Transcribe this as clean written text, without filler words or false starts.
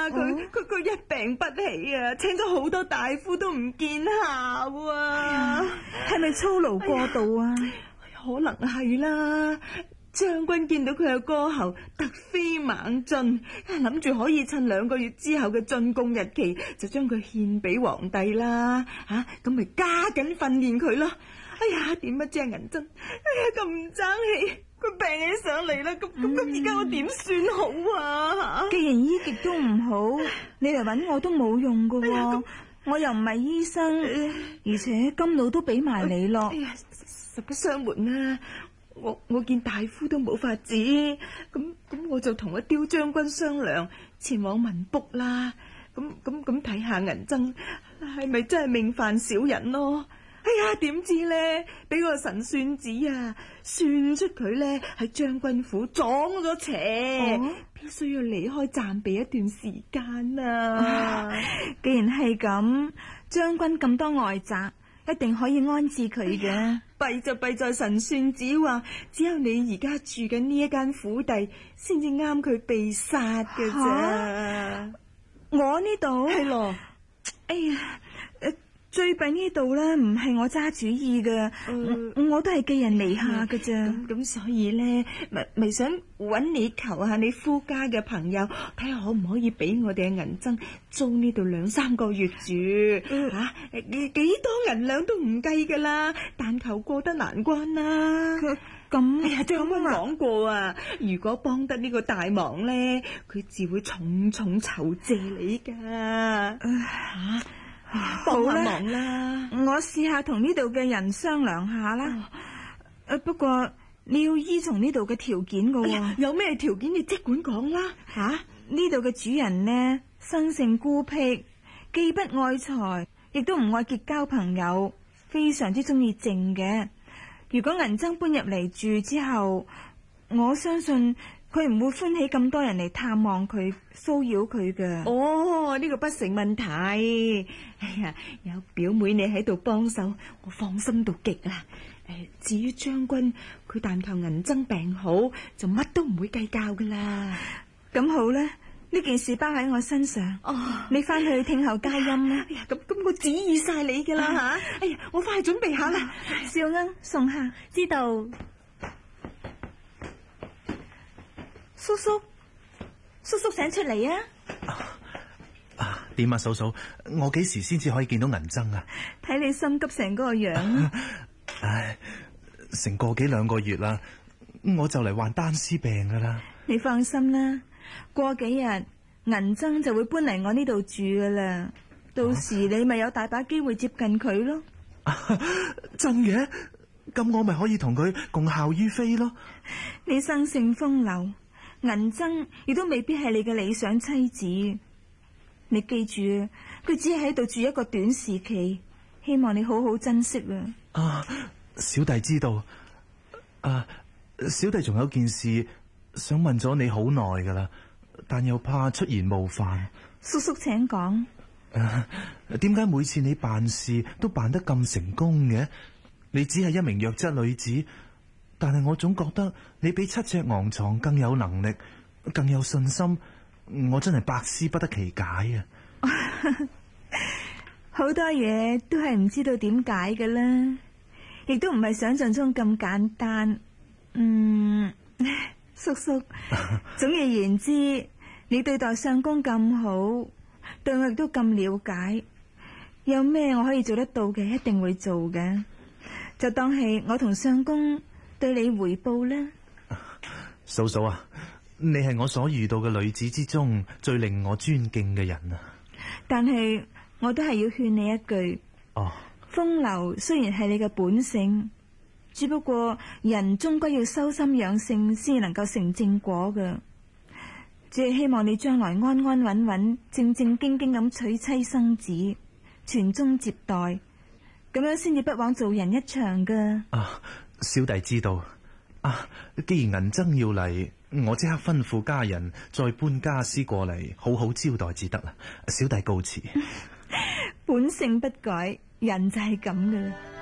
佢一病不起啊，請咗好多大夫都唔見效啊！ 係咪操勞過度啊？ 可能係啦。將軍見到佢嘅歌喉突飛猛進，諗住可以趁2個月之後嘅進貢日期，就將佢獻俾皇帝啦。咁咪加緊訓練佢咯。哎呀，點不知銀針，咁唔爭氣，佢病起上嚟啦。咁而家我點算好啊？ 既然醫極都唔好，你嚟搵我都冇用噶。我又唔係醫生，而且甘露都俾埋你咯。 實不相瞞啊，我見大夫都冇法子，咁我就同阿刁將軍商量，前往文卜啦。咁睇下銀針係咪真係命犯小人咯？哎呀，點知咧，俾個神算子啊，算出佢咧喺將軍府撞咗邪，必須要離開暫避一段時間啊。 既然係咁，將軍咁多外宅，一定可以安置佢嘅。 弊就弊在神算子話，只有你而家住緊呢一間府邸，先至啱佢被殺嘅啫。 我呢度係咯， 哎呀，最弊呢度咧，唔係我揸主意嘅，我都係寄人籬下嘅啫。 咁所以咧，咪想搵你求下你夫家嘅朋友，睇下可唔可以俾我哋嘅銀針租呢度2-3個月住。幾多銀兩都唔計噶啦，但求過得難關啦。 咁哎呀，將軍講過啊，如果幫得呢個大忙咧，佢自會重重酬謝你噶。 好啦，我試下同呢度嘅人商量下啦。不過你要依從呢度嘅條件噶。 有咩條件你即管講啦。 呢度嘅主人呢，生性孤僻，既不愛財，亦都唔愛結交朋友，非常之中意靜嘅。如果銀針搬入嚟住之後，我相信佢唔會歡喜咁多人嚟探望佢、騷擾佢嘅。 呢個不成問題。哎呀，有表妹你喺度幫手，我放心到極啦。至於將軍，佢但求銀針病好，就乜都唔會計較噶啦。 咁好啦，呢件事包喺我身上。你翻去聽候佳音啦。 哎呀，咁我指意晒你噶啦吓。哎呀，我翻去準備下啦。 少恩送客， 知道。 叔叔醒出嚟啊！ 點啊，嫂嫂，我幾時先至可以見到銀針啊？ 睇你心急成嗰個樣。 唉，成個幾2個月啦，我就嚟患單絲病噶啦。 你放心啦，過幾日銀針就會搬嚟我呢度住噶啦，到時你咪有大把機會接近佢咯。 真嘅？咁我咪可以同佢共效於非咯？ 你生性風流，銀針亦都未必係你嘅理想妻子。你記住，佢只係喺度住一個短時期，希望你好好珍惜啊。 小弟知道。小弟仲有件事想問咗你好耐噶啦，但又怕出言冒犯。 叔叔請講。 點解每次你辦事都辦得咁成功嘅？你只係一名弱質女子，但係我總覺得你比7尺昂藏更有能力，更有信心。我真係百思不得其解啊！ 好多嘢都係唔知道點解嘅啦，亦都唔係想象中咁簡單。叔叔，總而言之，你對待相公咁好，對我亦都咁了解，有咩我可以做得到嘅，一定會做嘅。就當係我同相公對你回報啦。 嫂嫂啊，你係我所遇到嘅女子之中最令我尊敬嘅人啊！ 但係我都係要勸你一句。風流雖然係你嘅本性，只不過人終歸要修心養性先能夠成正果嘅。只係希望你將來安安穩穩、正正經經咁娶妻生子，傳宗接代，咁樣先至不枉做人一場噶。 小弟知道。既然銀針要嚟，我即刻吩咐家人再搬家私過嚟，好好招待至得啦。小弟告辭。 本性不改，人就係咁噶啦。